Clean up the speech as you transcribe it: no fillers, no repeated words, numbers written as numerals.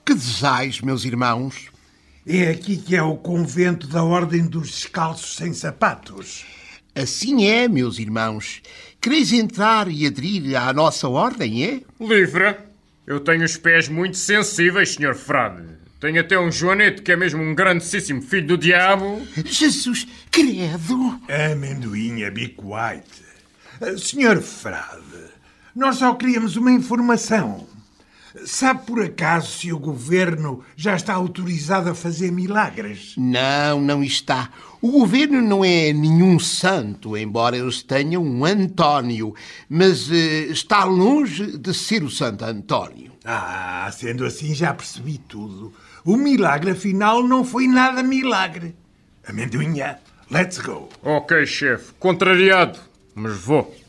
Que desejais, meus irmãos? É aqui que é o convento da Ordem dos Descalços Sem Sapatos. Assim é, meus irmãos. Quereis entrar e aderir à nossa ordem, é? Livre. Eu tenho os pés muito sensíveis, senhor frade. Tenho até um joanete que é mesmo um grandíssimo filho do diabo. Jesus, credo! Amendoinha, be quiet. Senhor frade, nós só queríamos uma informação. Sabe por acaso se o governo já está autorizado a fazer milagres? Não está. O governo não é nenhum santo, embora eles tenham um António, mas está longe de ser o Santo António. Sendo assim já percebi tudo. O milagre, afinal, não foi nada milagre. Amendoinha, let's go. Ok, chefe. Contrariado. Mas vou.